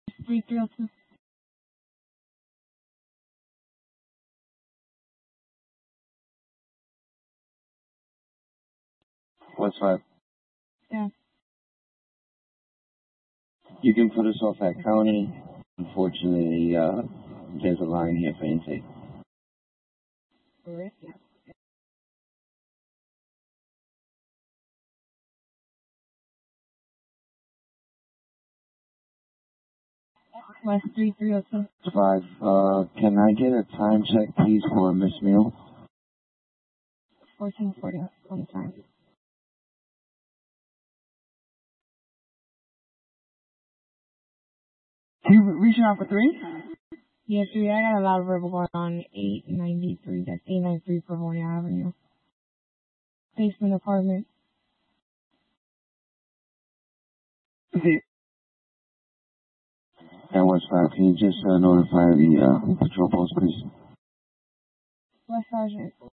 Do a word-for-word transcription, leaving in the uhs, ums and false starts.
three three oh two. What's five? Yeah. You can put us off at county. Unfortunately, uh, there's a line here for intake. Correct. Yeah. West three three oh two. Five. Uh, can I get a time check, please, for Miss Meal? fourteen forty on time. You reaching out for three? Yeah, three. I got a lot of verbal going on. eight ninety-three. That's eight ninety-three Pavonia Avenue. Basement apartment. Okay. And what's five? Can you just uh, notify the uh, patrol post, please? West Sergeant.